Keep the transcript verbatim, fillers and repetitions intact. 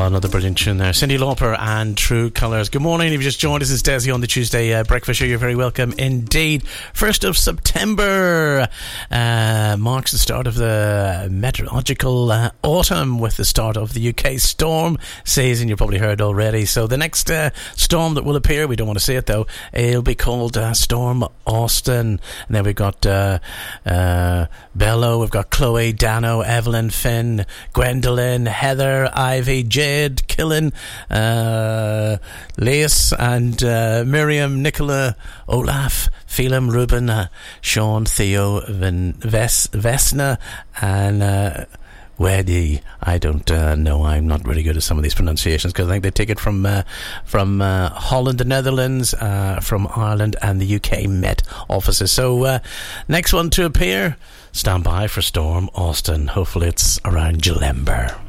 Oh, another brilliant tune there. Cyndi Lauper and True Colours. Good morning. If you just joined us, it's Desi on the Tuesday uh, Breakfast Show. You're very welcome indeed. first of September uh, marks the start of the meteorological uh, autumn with the start of the U K storm season. You've probably heard already. So the next uh, storm that will appear, we don't want to say it though, it'll be called uh, Storm Austin. And then we've got uh, uh, Bello, we've got Chloe, Dano, Evelyn, Finn, Gwendolyn, Heather, Ivy, Jade, Killen, uh, Lace, and uh, Miriam, Nicola, Olaf, Phelim, Ruben, uh, Sean, Theo, Vin, Ves, Vesna, and uh, Weddy. I don't uh, know. I'm not really good at some of these pronunciations because I think they take it from uh, from uh, Holland, the Netherlands, uh, from Ireland, and the U K Met offices. So uh, next one to appear, stand by for Storm Austin. Hopefully it's around Julember.